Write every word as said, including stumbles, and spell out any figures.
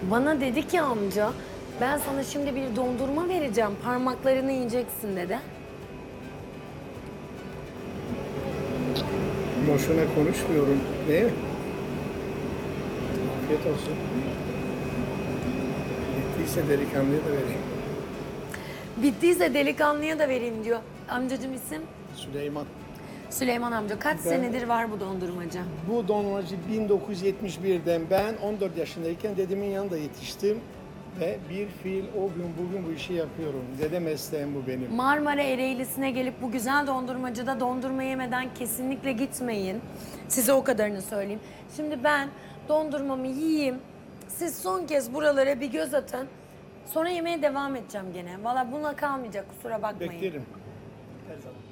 Bana dedi ki amca, ben sana şimdi bir dondurma vereceğim, parmaklarını yiyeceksin dedi. Boşuna konuşmuyorum değil mi? Afiyet olsun. Bittiyse delikanlıya da vereyim. Bittiyse delikanlıya da vereyim diyor. Amcacığım isim? Süleyman. Süleyman amca. Kaç Ben- senedir var bu dondurmacı? Bu dondurmacı bin dokuz yüz yetmiş birden ben on dört yaşındayken dedemin yanında yetiştim. Ve bir fiil o gün bugün bu işi yapıyorum. Dede mesleğim bu benim. Marmara Ereğlisi'ne gelip bu güzel dondurmacıda dondurma yemeden kesinlikle gitmeyin. Size o kadarını söyleyeyim. Şimdi ben dondurmamı yiyeyim. Siz son kez buralara bir göz atın. Sonra yemeğe devam edeceğim gene. Valla buna kalmayacak, kusura bakmayın. Beklerim. Her zaman.